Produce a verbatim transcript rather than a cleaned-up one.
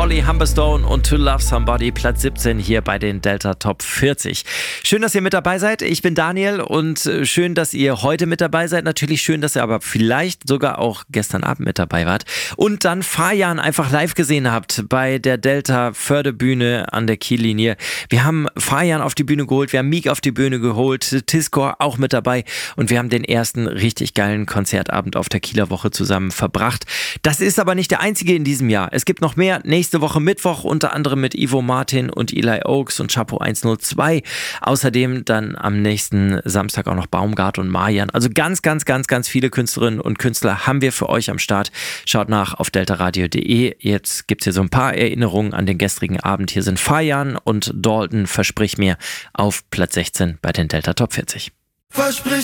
Holly Humberstone und To Love Somebody, Platz siebzehn hier bei den Delta Top vierzig. Schön, dass ihr mit dabei seid. Ich bin Daniel und schön, dass ihr heute mit dabei seid. Natürlich schön, dass ihr aber vielleicht sogar auch gestern Abend mit dabei wart und dann Fajan einfach live gesehen habt bei der Delta Förderbühne an der Kiellinie. Wir haben Fajan auf die Bühne geholt, wir haben Meek auf die Bühne geholt, Tiskor auch mit dabei und wir haben den ersten richtig geilen Konzertabend auf der Kieler Woche zusammen verbracht. Das ist aber nicht der einzige in diesem Jahr. Es gibt noch mehr. Nächste Woche Mittwoch unter anderem mit Ivo Martin und Eli Oaks und Chapo hundertzwei. Außerdem dann am nächsten Samstag auch noch Baumgart und Marjan. Also ganz, ganz, ganz, ganz viele Künstlerinnen und Künstler haben wir für euch am Start. Schaut nach auf deltaradio punkt de. Jetzt gibt es hier so ein paar Erinnerungen an den gestrigen Abend. Hier sind Fajan und Dalton, Versprich mir, auf Platz sechzehn bei den Delta Top vierzig. Versprich